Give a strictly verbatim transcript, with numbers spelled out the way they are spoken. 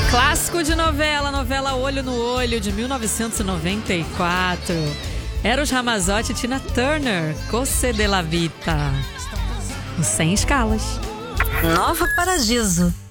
Clássico de novela, novela Olho no Olho, de mil novecentos e noventa e quatro. Eros Ramazzotti e Tina Turner, Cose de la Vita. Sem escalas. Nova Paradiso.